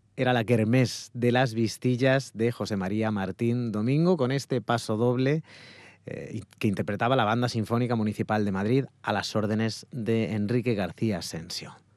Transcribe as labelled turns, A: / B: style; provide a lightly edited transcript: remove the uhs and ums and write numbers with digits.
A: Era la Kermés de las Vistillas de José María Martín Domingo, con este paso doble que interpretaba la Banda Sinfónica Municipal de Madrid a las órdenes de Enrique García Asensio.